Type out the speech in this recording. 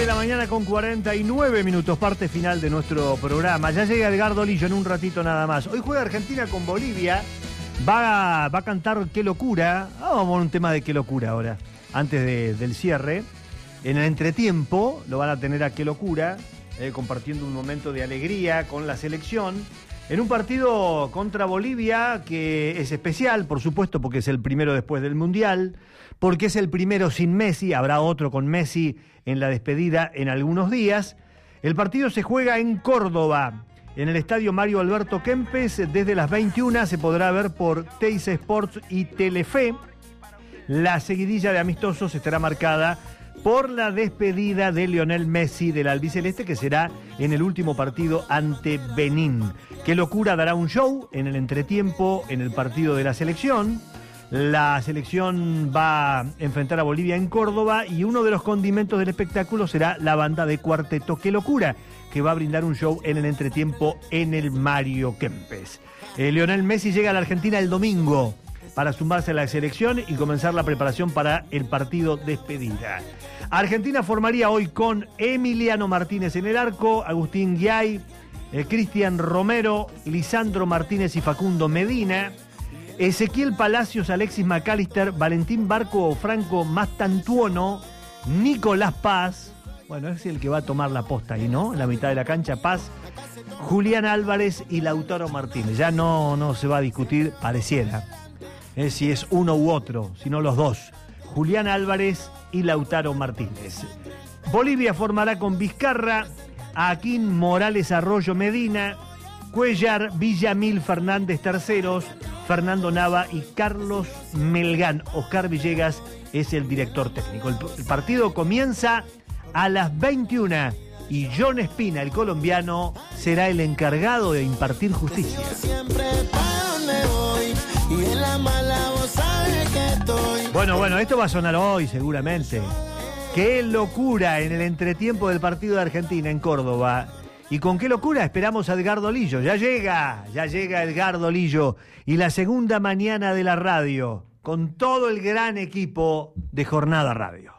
de la mañana con 49 minutos, parte final de nuestro programa. Ya llega Edgardo Lillo en un ratito nada más. Hoy juega Argentina con Bolivia. Va a cantar Qué locura. Vamos a un tema de Qué locura ahora, antes del cierre. En el entretiempo lo van a tener a Qué locura, compartiendo un momento de alegría con la selección. En un partido contra Bolivia que es especial, por supuesto, porque es el primero después del Mundial, porque es el primero sin Messi, habrá otro con Messi en la despedida en algunos días. El partido se juega en Córdoba, en el estadio Mario Alberto Kempes, desde las 21 se podrá ver por Teis Sports y Telefe. La seguidilla de amistosos estará marcada por la despedida de Lionel Messi del albiceleste, que será en el último partido ante Benín. Qué locura dará un show en el entretiempo en el partido de la selección. La selección va a enfrentar a Bolivia en Córdoba y uno de los condimentos del espectáculo será la banda de cuarteto Qué locura, que va a brindar un show en el entretiempo en el Mario Kempes. Lionel Messi llega a la Argentina el domingo para sumarse a la selección y comenzar la preparación para el partido despedida. Argentina formaría hoy con Emiliano Martínez en el arco, Agustín Guiay, Cristian Romero, Lisandro Martínez y Facundo Medina, Ezequiel Palacios, Alexis McAllister, Valentín Barco o Franco Mastantuono, Nicolás Paz, bueno, es el que va a tomar la posta ahí, ¿no? En la mitad de la cancha, Paz, Julián Álvarez y Lautaro Martínez. Ya no se va a discutir, pareciera, si es uno u otro, sino los dos, Julián Álvarez y Lautaro Martínez. Bolivia formará con Vizcarra, Aquín, Morales, Arroyo, Medina, Cuellar, Villamil, Fernández terceros, Fernando Nava y Carlos Melgán. Oscar Villegas es el director técnico. El partido comienza a las 21 y John Espina, el colombiano, será el encargado de impartir justicia. Bueno, esto va a sonar hoy seguramente. Qué locura en el entretiempo del partido de Argentina en Córdoba. ¿Y con qué locura? Esperamos a Edgardo Lillo. Ya llega Edgardo Lillo. Y la segunda mañana de la radio, con todo el gran equipo de Jornada Radio.